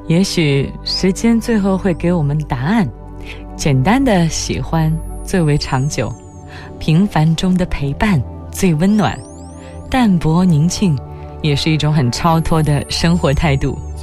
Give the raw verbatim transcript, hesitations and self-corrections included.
也许时间最后会给我们答案，简单的喜欢最为长久，平凡中的陪伴最温暖，淡泊宁静也是一种很超脱的生活态度。